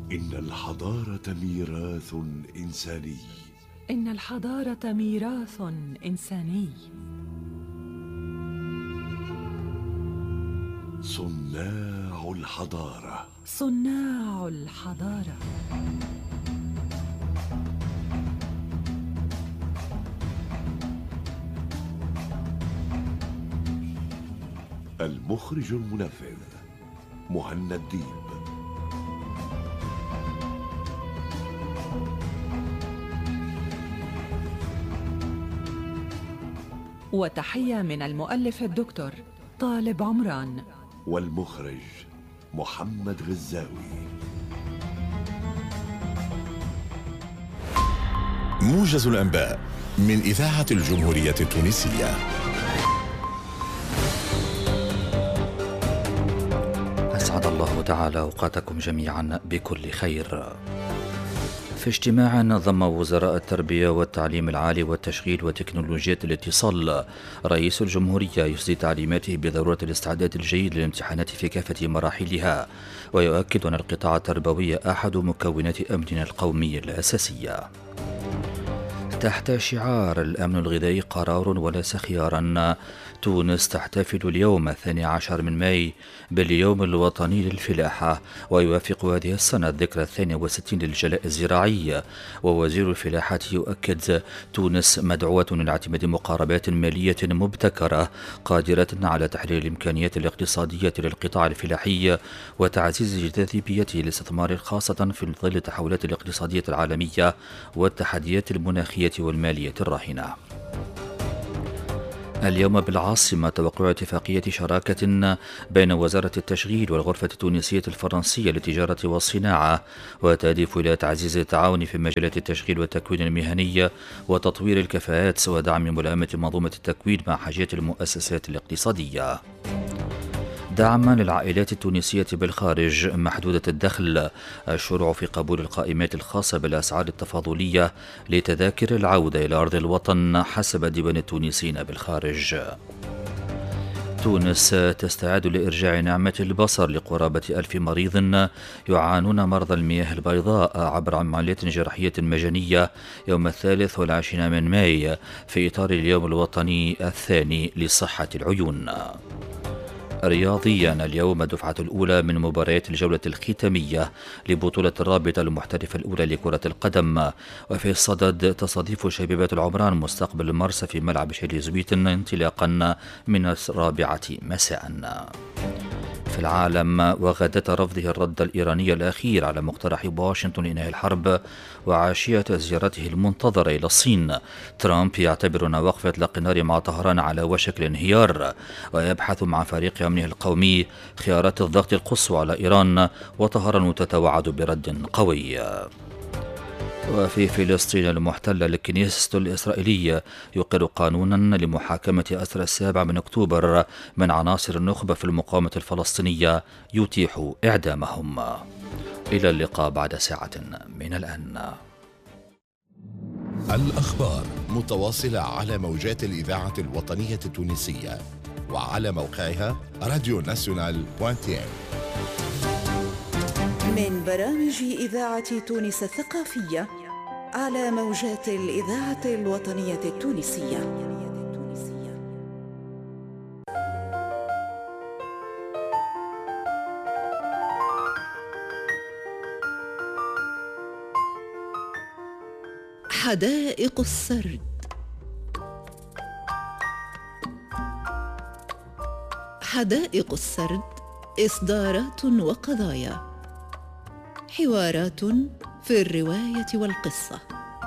إن الحضارة ميراث إنساني. إن الحضارة ميراث إنساني. صناع الحضارة. صناع الحضارة. المخرج المنفذ مهنا الديب. وتحية من المؤلف الدكتور طالب عمران، والمخرج محمد غزاوي. موجز الأنباء من إذاعة الجمهورية التونسية. أسعد الله تعالى أوقاتكم جميعا بكل خير. في اجتماع نظم وزراء التربية والتعليم العالي والتشغيل وتكنولوجيا الاتصال، رئيس الجمهورية يسدي تعليماته بضرورة الاستعداد الجيد للامتحانات في كافة مراحلها، ويؤكد أن القطاع التربوي أحد مكونات أمننا القومي الأساسية. تحت شعار الأمن الغذائي قرار وليس خيارا، تونس تحتفل اليوم 12 من ماي باليوم الوطني للفلاحة، ويوافق هذه السنة الذكرى 62 للجلاء الزراعي. ووزير الفلاحة يؤكد تونس مدعوة لاعتماد مقاربات مالية مبتكرة قادرة على تحرير الإمكانيات الاقتصادية للقطاع الفلاحي وتعزيز جاذبيته للاستثمار، خاصة في ظل التحولات الاقتصادية العالمية والتحديات المناخية والمالية الراهنة. اليوم بالعاصمة توقع اتفاقية شراكة بين وزارة التشغيل والغرفة التونسية الفرنسية للتجارة والصناعة، وتهدف إلى تعزيز التعاون في مجالات التشغيل والتكوين المهني وتطوير الكفاءات ودعم ملائمة منظومة التكوين مع حاجات المؤسسات الاقتصادية. دعما للعائلات التونسية بالخارج محدودة الدخل، الشروع في قبول القائمات الخاصة بالأسعار التفاضلية لتذاكر العودة إلى أرض الوطن حسب ديوان التونسيين بالخارج. تونس تستعد لإرجاع نعمة البصر لقرابة 1000 مريض يعانون مرضى المياه البيضاء عبر عمليات جراحية مجانية يوم 23 من ماي في إطار اليوم الوطني الثاني لصحة العيون. رياضيا، اليوم الدفعة الأولى من مباريات الجولة الختامية لبطولة الرابطة المحترفة الأولى لكرة القدم، وفي الصدد تستضيف شبيبة العمران مستقبل المرسى في ملعب شيري زويت انطلاقا من 4 مساء. في العالم، وغدة رفضه الرد الإيراني الأخير على مقترح واشنطن لإنهاء الحرب وعاشية زيارته المنتظرة إلى الصين، ترامب يعتبر أن وقف إطلاق النار مع طهران على وشك الانهيار، ويبحث مع فريق أمنه القومي خيارات الضغط القصوى على إيران، وطهران تتوعد برد قوي. وفي فلسطين المحتلة، الكنيسة الإسرائيلية يقر قانونا لمحاكمة أسرى 7 من أكتوبر من عناصر النخبة في المقاومة الفلسطينية يتيح إعدامهم. إلى اللقاء بعد ساعة من الآن. الأخبار متواصلة على موجات الإذاعة الوطنية التونسية وعلى موقعها radionational.tn. من برامج إذاعة تونس الثقافية على موجات الإذاعة الوطنية التونسية. حدائق السرد. حدائق السرد، إصدارات وقضايا، حوارات في الرواية والقصة.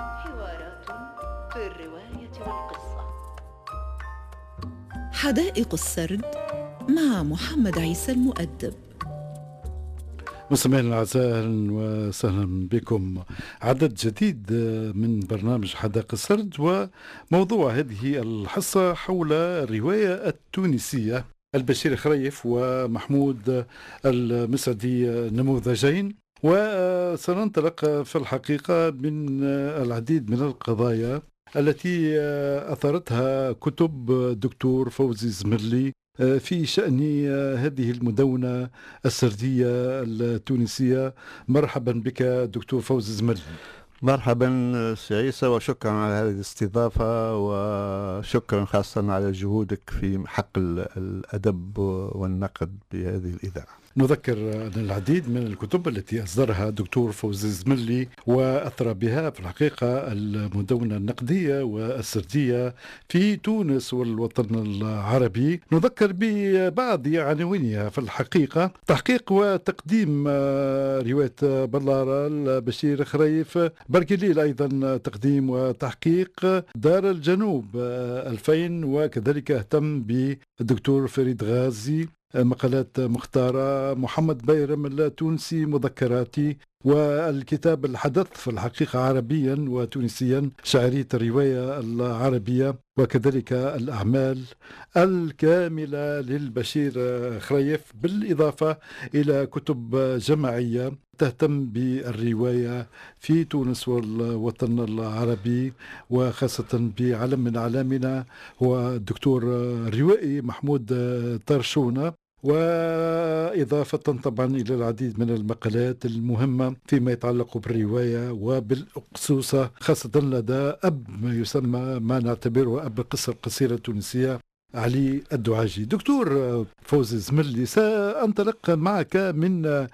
حدائق السرد مع محمد عيسى المؤدب. مستمعينا الأعزاء، أهلا وسهلا بكم. عدد جديد من برنامج حدائق السرد، وموضوع هذه الحصة حول الرواية التونسية. البشير خريف ومحمود المسعدي نموذجين، وسننطلق في الحقيقة من العديد من القضايا التي أثرتها كتب دكتور فوزي زمرلي في شأن هذه المدونة السردية التونسية. مرحبا بك دكتور فوزي زملي. مرحبا سي عيسى، وشكرا على هذه الاستضافة، وشكرا خاصة على جهودك في حق الأدب والنقد بهذه الإذاعة. نذكر أن العديد من الكتب التي أصدرها دكتور فوزي زملي وأثر بها في الحقيقة المدونة النقدية والسردية في تونس والوطن العربي. نذكر ببعض عناوينها في الحقيقة: تحقيق وتقديم رواية بلارة البشير خريف، بركليل أيضا تقديم وتحقيق، دار الجنوب 2000، وكذلك اهتم بالدكتور فريد غازي، مقالات مختارة، محمد بيرم التونسي، مذكراتي، والكتاب الحدث في الحقيقة عربيا وتونسيا، شعرية الرواية العربية، وكذلك الأعمال الكاملة للبشير خريف، بالإضافة إلى كتب جماعية تهتم بالرواية في تونس والوطن العربي، وخاصة بعلم من أعلامنا هو الدكتور الروائي محمود طرشونة، وإضافة طبعا إلى العديد من المقالات المهمة فيما يتعلق بالرواية وبالأقصوصة، خاصة لدى أب ما يسمى ما نعتبره أب القصة القصيرة التونسية علي الدعاجي. دكتور فوزي زملي، سأنطلق معك من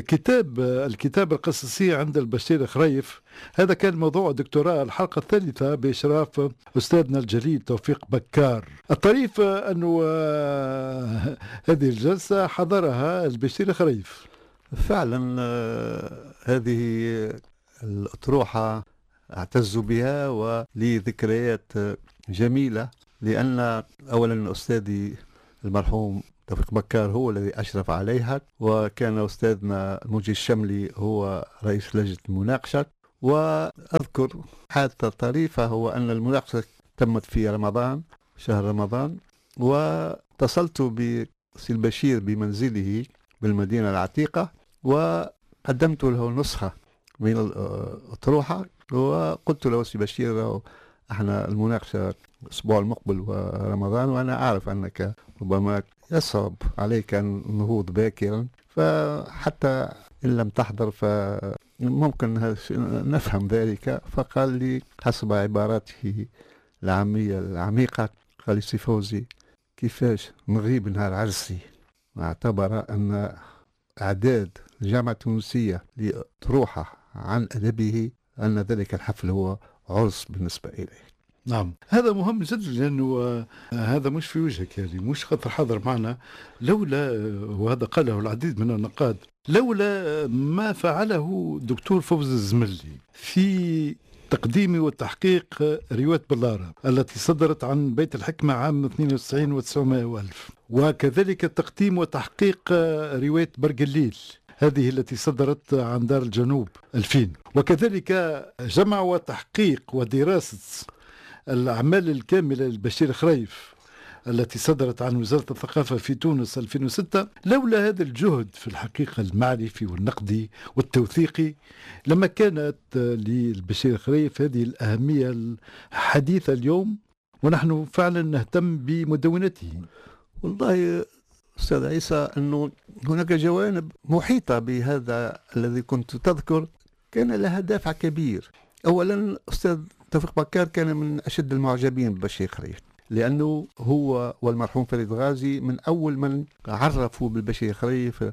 الكتاب القصصي عند البشير خريف. هذا كان موضوع دكتوراه الحلقة الثالثة بإشراف أستاذنا الجليل توفيق بكار. الطريف أنه هذه الجلسة حضرها البشير خريف. فعلا هذه الأطروحة أعتز بها ولي ذكريات جميلة، لأن أولا أستاذي المرحوم توفيق بكار هو الذي أشرف عليها، وكان أستاذنا المجي الشملي هو رئيس لجنة المناقشة. وأذكر حادثة طريفة، هو أن المناقشة تمت في رمضان، شهر رمضان، واتصلت بسي البشير بمنزله بالمدينة العتيقة، وقدمت له نسخة من الأطروحة، وقلت له سي بشير احنا المناقشة الأسبوع المقبل ورمضان، وأنا أعرف أنك ربما يصعب عليك النهوض باكرا، فحتى إن لم تحضر فممكن نفهم ذلك. فقال لي حسب عباراته العامية العميقة، قال لي سي فوزي كيفاش نغيب نهار عرسي؟ واعتبر أن إعداد الجامعة التونسية لأطروحة عن أدبه أن ذلك الحفل هو عرس بالنسبة إليه. نعم، هذا مهم جدا، لأنه هذا مش في وجهك، يعني مش خاطر حاضر معنا، لولا، وهذا قاله العديد من النقاد، لولا ما فعله دكتور فوزي الزملي في تقديم وتحقيق رواية بلارة التي صدرت عن بيت الحكمة عام 92 و900 وألف، وكذلك تقديم وتحقيق رواية برقليل هذه التي صدرت عن دار الجنوب 2000، وكذلك جمع وتحقيق ودراسة الأعمال الكاملة للبشير خريف التي صدرت عن وزارة الثقافة في تونس 2006. لولا هذا الجهد في الحقيقة المعرفي والنقدي والتوثيقي لما كانت للبشير خريف هذه الأهمية الحديثة اليوم، ونحن فعلا نهتم بمدونته. والله أستاذ عيسى أنه هناك جوانب محيطة بهذا الذي كنت تذكر كان لها دافع كبير. أولا أستاذ توفيق بكار كان من أشد المعجبين ببشير خريف، لأنه هو والمرحوم فريد غازي من أول من عرفوا بالبشير خريف.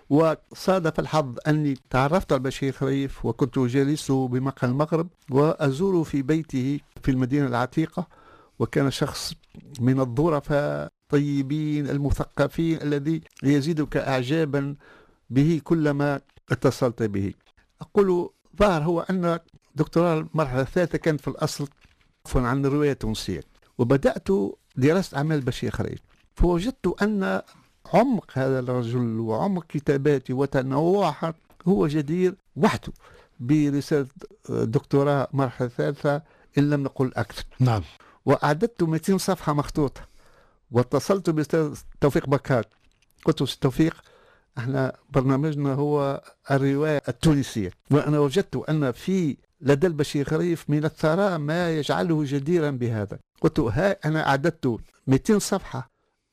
وصادف الحظ أني تعرفت على البشير خريف وكنت جالسه بمقهى المغرب وأزوره في بيته في المدينة العتيقة، وكان شخص من الظرفاء طيبين المثقفين الذي يزيدك إعجابا به كلما اتصلت به. أقول ظهر هو أن دكتوراه المرحلة الثالثة كانت في الأصل عن الرواية التونسية، وبدأت دراسة أعمال بشير خريف، فوجدت أن عمق هذا الرجل وعمق كتاباته وتنوعها هو جدير وحده برسالة دكتوراه مرحلة ثالثة إن لم نقل أكثر. نعم. وأعددت 200 صفحة مخطوطة، واتصلت بأستاذ توفيق بكار، قلت له توفيق احنا برنامجنا هو الرواية التونسية، وأنا وجدت أن في لدى البشير خريف من الثراء ما يجعله جديرا بهذا. قلت ها أنا أعددت 200 صفحة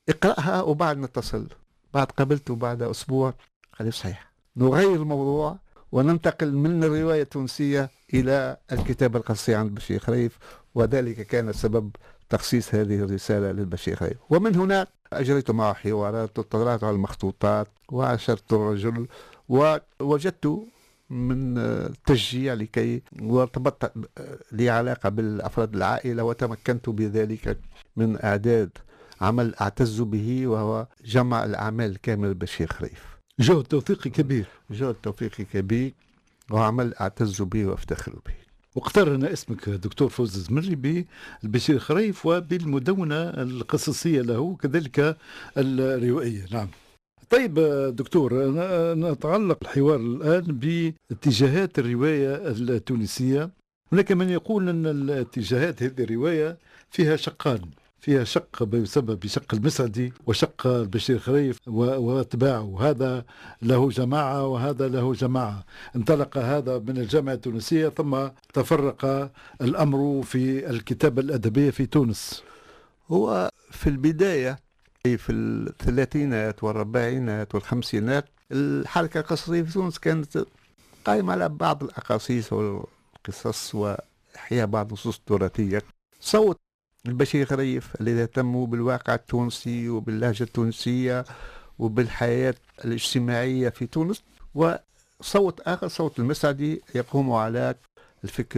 اقرأها وبعد نتصل. بعد قابلته بعد أسبوع قال لي صحيح، نغير الموضوع وننتقل من الرواية التونسية إلى الكتاب القصصي عن بشير خريف، وذلك كان سبب تخصيص هذه الرسالة للبشير خريف. ومن هنا أجريت معه حوارات واطلعت على المخطوطات وعاشرت الرجل ووجدت من تشجيع لكي وارتبطت لي علاقة بالأفراد العائلة، وتمكنت بذلك من إعداد عمل أعتز به وهو جمع الأعمال الكاملة لبشير خريف. جهد توثيقي كبير. جهد توثيقي كبير وعمل أعتز به وأفتخر به. واقترن اسمك دكتور فوز الزمري بالبشير خريف وبالمدونة القصصية له كذلك الروائية. نعم. طيب دكتور، نتعلق الحوار الآن باتجاهات الرواية التونسية. هناك من يقول أن الاتجاهات هذه الرواية فيها شقان، فيها شق بيسمى بشق المسعدي وشق البشير خريف واتباعه، هذا له جماعة وهذا له جماعة. انطلق هذا من الجامعة التونسية ثم تفرق الأمر في الكتابة الأدبية في تونس. هو في البداية في الثلاثينات والأربعينات والخمسينات الحركة القصصية في تونس كانت قائمة على بعض الأقاصيص والقصص وإحياء بعض النصوص التراثية. صوت البشير خريف الذي يهتم بالواقع التونسي وباللهجة التونسية وبالحياة الاجتماعية في تونس، وصوت آخر صوت المسعدي يقوم على الفكر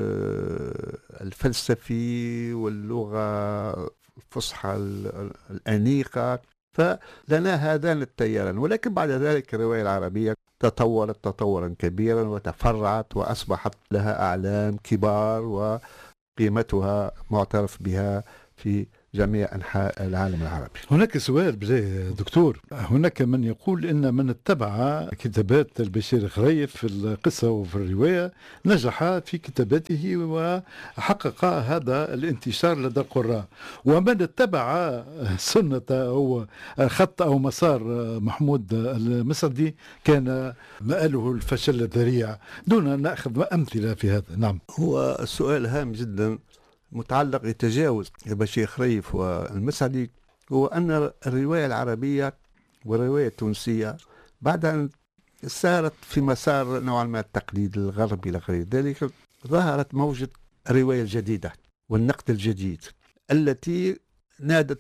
الفلسفي واللغة الفصحى الأنيقة. فلنا هذان التياران، ولكن بعد ذلك الرواية العربية تطورت تطورا كبيرا وتفرعت وأصبحت لها أعلام كبار وقيمتها معترف بها في جميع أنحاء العالم العربي. هناك سؤال بجاي دكتور، هناك من يقول إن من اتبع كتابات البشير خريف في القصة وفي الرواية نجح في كتاباته وحقق هذا الانتشار لدى القراء، ومن اتبع سنة أو خط أو مسار محمود المسعدي كان مآله الفشل الذريع، دون أن نأخذ أمثلة في هذا. نعم. هو السؤال هام جدا متعلق بتجاوز البشير خريف والمسعدي، هو أن الرواية العربية والرواية التونسية بعد أن سارت في مسار نوعا ما التقليد الغربي إلى غير ذلك، ظهرت موجة الرواية الجديدة والنقد الجديد التي نادت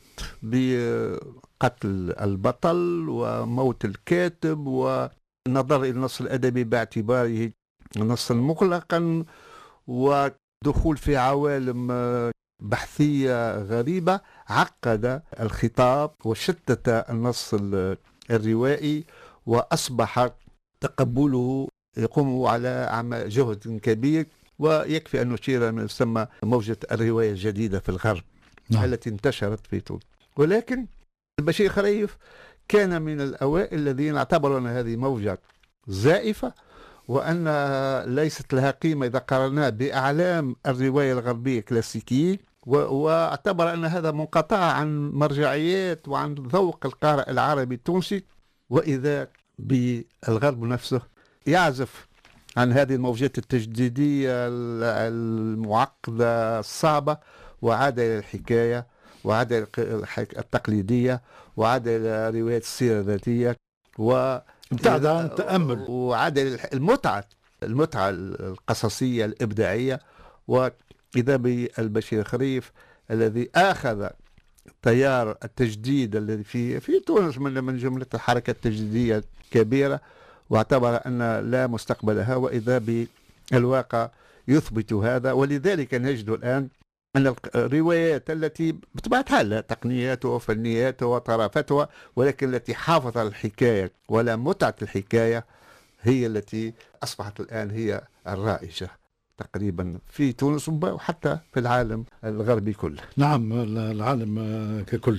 بقتل البطل وموت الكاتب والنظر إلى النص الأدبي باعتباره نصا مغلقا ودخول في عوالم بحثية غريبة عقد الخطاب وشتت النص الروائي، وأصبح تقبله يقوم على جهد كبير. ويكفي أن نشير ما يسمى موجة الرواية الجديدة في الغرب التي انتشرت في تونس. ولكن البشير خريف كان من الأوائل الذين اعتبروا أن هذه موجة زائفة وأن ليست لها قيمة إذا قارناها بأعلام الرواية الغربية كلاسيكيين، واعتبر أن هذا منقطع عن مرجعيات وعن ذوق القارئ العربي التونسي، وإذا بالغرب نفسه يعزف عن هذه الموجات التجديدية المعقدة الصعبة، وعاد إلى الحكاية وعاد إلى التقليدية وعاد إلى رواية السيرة الذاتية ابتعد عن التأمل وعاد إلى المتعة القصصية الإبداعية. وإذا بالبشير خريف الذي أخذ تيار التجديد الذي في تونس من جملة الحركة التجديدية الكبيرة، واعتبر أن لا مستقبل لها، وإذا بالواقع يثبت هذا. ولذلك نجد الآن أن الروايات التي بطبيعتها لها تقنياتها وفنياتها وطرافتها، ولكن التي حافظت على الحكاية ولا متعة الحكاية هي التي أصبحت الآن هي الرائجة تقريبا في تونس وحتى في العالم الغربي كله. نعم، العالم ككل.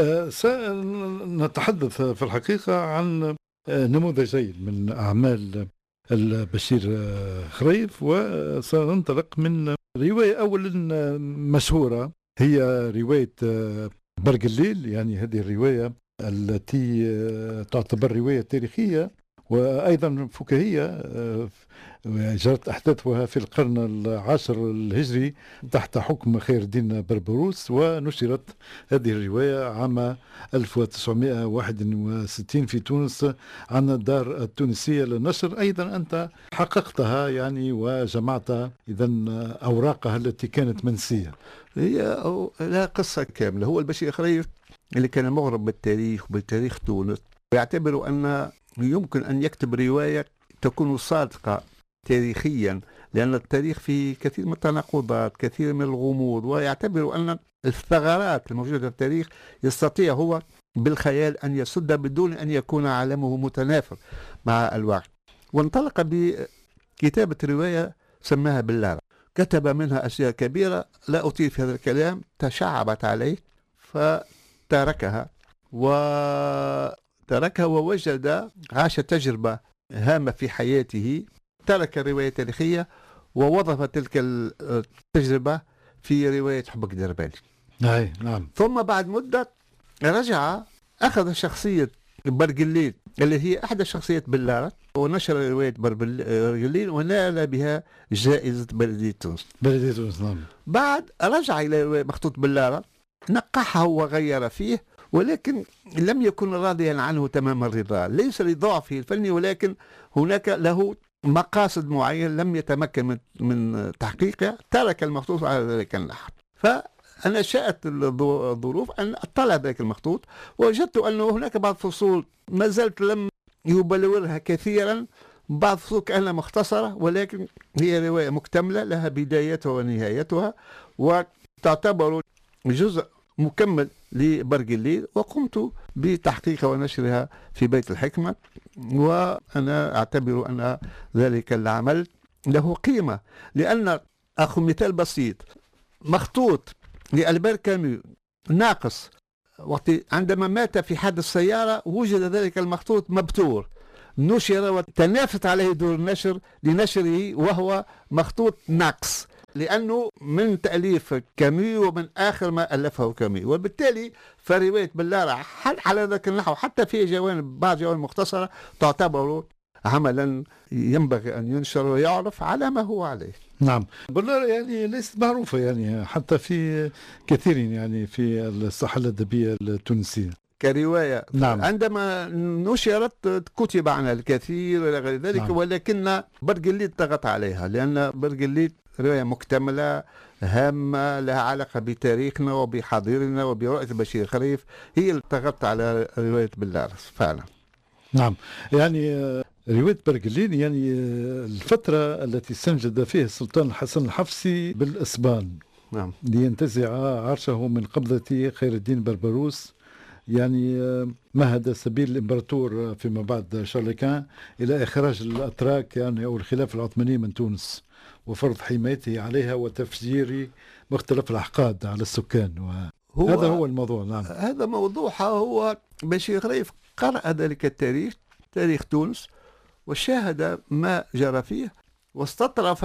سنتحدث في الحقيقة عن نموذجين من أعمال البشير خريف، وسننطلق من رواية أولا مشهورة هي رواية برق الليل. يعني هذه الرواية التي تعتبر رواية تاريخية وأيضا فكاهية جرت أحداثها في القرن العاشر الهجري تحت حكم خير الدين بربروس، ونشرت هذه الرواية عام 1961 في تونس عن الدار التونسية للنشر. أيضا أنت حققتها يعني وجمعت إذا أوراقها التي كانت منسية. هي لها قصة كاملة. هو البشير خريف اللي كان مغرم بالتاريخ وبالتاريخ تونس، ويعتبر أن يمكن أن يكتب رواية تكون صادقة تاريخيا، لأن التاريخ فيه كثير من التناقضات، كثير من الغموض، ويعتبر أن الثغرات الموجودة في التاريخ يستطيع هو بالخيال أن يسد بدون أن يكون عالمه متنافر مع الواقع. وانطلق بكتابة رواية سماها بلارة، كتب منها أشياء كبيرة لا أطيل في هذا الكلام، تشعبت عليه فتركها ووجد عاش تجربة هامة في حياته، ترك رواية تاريخية ووظف تلك التجربة في رواية حبك درباني. نعم. ثم بعد مدة رجع أخذ شخصية برقلين اللي هي أحد شخصيات بلارة ونشر رواية برقلين ونال بها جائزة بلدية تونس. نعم. بعد رجع إلى رواية مخطوط بلارة، نقحه وغير فيه، ولكن لم يكن راضيا عنه تمام الرضا، ليس لضعفه الفني ولكن هناك له مقاصد معينة لم يتمكن من تحقيقها، ترك المخطوط على ذلك النحو. فأنا شاءت الظروف أن أطلع ذلك المخطوط، ووجدت أنه هناك بعض فصول ما زلت لم يبلورها كثيرا، بعض فصول كأنها مختصرة، ولكن هي رواية مكتملة لها بدايتها ونهايتها، وتعتبر جزء مكمل لبرقلين، وقمت بتحقيقها ونشرها في بيت الحكمة. وأنا أعتبر أن ذلك العمل له قيمة، لأن أخذ مثال بسيط، مخطوط لألبير كامو ناقص، وقت عندما مات في حادث سيارة وجد ذلك المخطوط مبتور، نشر وتنافت عليه دور النشر لنشره وهو مخطوط ناقص، لأنه من تأليف كامو ومن آخر ما ألفه كامو، وبالتالي فرواية بلارة على ذاك النحو حتى في بعض جوانب مختصرة تعتبر عملا ينبغي أن ينشر ويعرف على ما هو عليه. نعم. بلارة يعني ليست معروفة يعني حتى في كثير يعني في الساحة الأدبية التونسية كرواية. نعم. عندما نشرت كتب عنها الكثير إلى غير ذلك. نعم. ولكن برقليت ضغط عليها، لأن برقليت رواية مكتملة هامة لها علاقة بتاريخنا وبحاضرنا وبرؤية البشير خريف، هي اللي ضغطت على رواية بلارة فعلا. نعم. يعني رواية برقلين يعني الفترة التي استنجد فيها السلطان الحسن الحفصي بالإسبان، نعم، لينتزع عرشه من قبضة خير الدين بربروس، يعني مهد سبيل الإمبراطور فيما بعد شارلكان إلى إخراج الأتراك يعني أو الخلافة العثمانية من تونس، وفرض حمايته عليها وتفجير مختلف الأحقاد على السكان. هذا هو الموضوع. نعم. هذا موضوعها. هو بشير خريف قرأ ذلك التاريخ، تاريخ تونس، وشاهد ما جرى فيه، واستطرف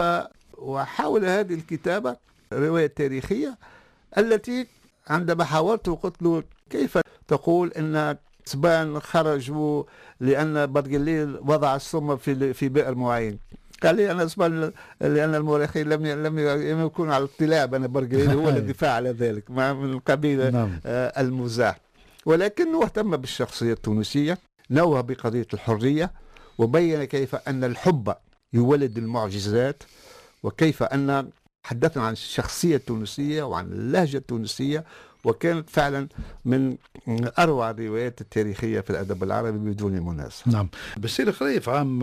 وحاول هذه الكتابة رواية تاريخية التي عندما حاولت وقلت له كيف تقول ان سبان خرجوا لان برقلين وضع السم في بئر معين؟ قال لي انا سبان لان المؤرخين لم يكونوا على اطلاع بان برقلين هو الذي فعل ذلك من القبيله. نعم. المزاح، ولكنه اهتم بالشخصيه التونسيه، نوه بقضيه الحريه، وبين كيف ان الحب يولد المعجزات، وكيف ان حدثنا عن الشخصيه التونسيه وعن اللهجه التونسيه، وكانت فعلا من أروع الروايات التاريخية في الأدب العربي بدون منازع. نعم. بشير خريف عام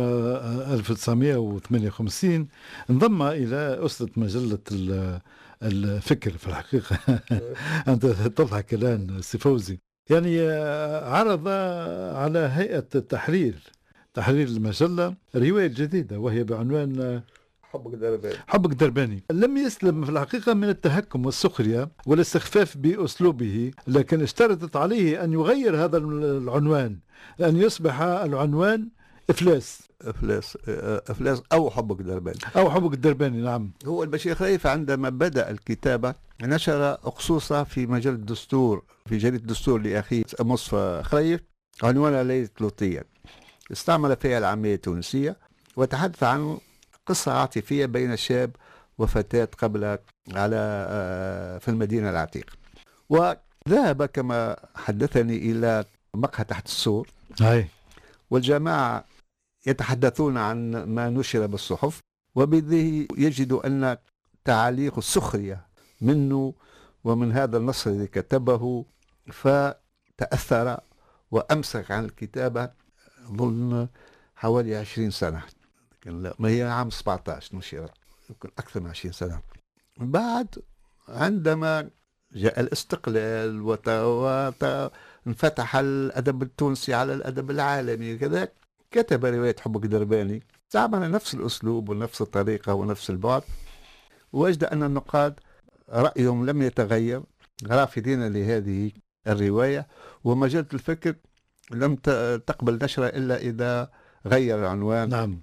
1958 انضم إلى أسرة مجلة الفكر في الحقيقة. أنت تضحك الآن سي فوزي. يعني عرض على هيئة تحرير المجلة رواية جديدة وهي بعنوان حبك درباني. لم يسلم في الحقيقة من التهكم والسخرية والاستخفاف بأسلوبه، لكن اشترطت عليه أن يغير هذا العنوان، أن يصبح العنوان إفلاس أو حبك درباني. نعم. هو البشير خريف عندما بدأ الكتابة نشر أقصوصة في مجلة الدستور، في جريدة الدستور لأخيه مصطفى خريف، عنوانها ليلة لوطية، استعمل فيها العامية التونسية، وتحدث عن قصة عاطفية بين شاب وفتاة قبل في المدينة العتيقة. وذهب كما حدثني إلى مقهى تحت السور، والجماعة يتحدثون عن ما نشر بالصحف، وبذي يجد أن تعاليق السخرية منه ومن هذا النص الذي كتبه، فتأثر وأمسك عن الكتابة ظن حوالي 20 سنة، لا ما هي عام 17 نشر، يمكن أكثر من 20 سنة. بعد عندما جاء الاستقلال وانفتح الأدب التونسي على الأدب العالمي كذا، كتب رواية حبك درباني، استعمل نفس الأسلوب ونفس الطريقة ونفس البعد، ووجد أن النقاد رأيهم لم يتغير، رافضين لهذه الرواية، ومجلة الفكر لم تقبل نشرها إلا إذا غير العنوان. نعم.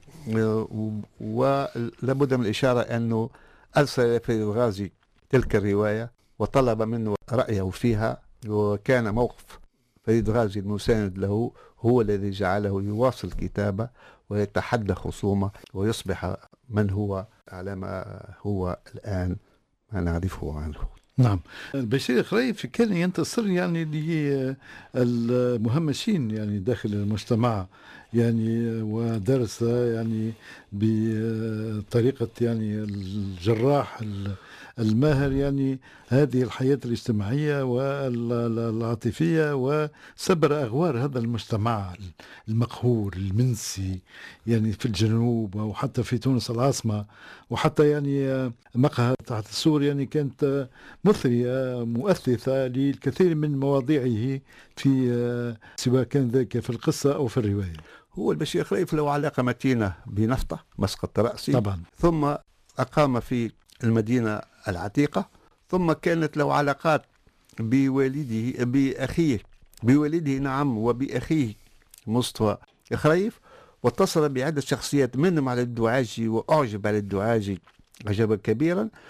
ولابد من الإشارة أنه أرسل فريد الغازي تلك الرواية وطلب منه رأيه فيها، وكان موقف فريد الغازي المساند له هو الذي جعله يواصل الكتابة ويتحدى خصومه ويصبح من هو على ما هو الآن ما نعرفه عنه. نعم. بشير خريف كان ينتصر يعني للمهمشين يعني داخل المجتمع، يعني ودرس يعني بطريقة يعني الجراح الماهر يعني هذه الحياة الاجتماعية والعاطفية، وسبر أغوار هذا المجتمع المقهور المنسي يعني في الجنوب وحتى في تونس العاصمة، وحتى يعني مقهى تحت السور يعني كانت مثرية مؤثثة للكثير من مواضيعه في سواء كان ذلك في القصة أو في الرواية. هو البشير خليف له علاقة متينة بنفطة مسقط رأسي طبعا، ثم أقام في المدينة العتيقة، ثم كانت له علاقات بوالده بأخيه بوالده نعم وبأخيه مصطفى خريف، واتصل بعدة شخصيات منهم على الدعاجي، وأعجب على الدعاجي عجبا كبيرا،